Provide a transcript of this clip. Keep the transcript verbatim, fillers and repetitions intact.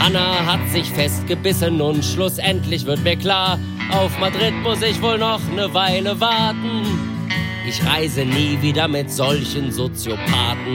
Anna hat sich festgebissen und schlussendlich wird mir klar, auf Madrid muss ich wohl noch ne Weile warten. Ich reise nie wieder mit solchen Soziopathen.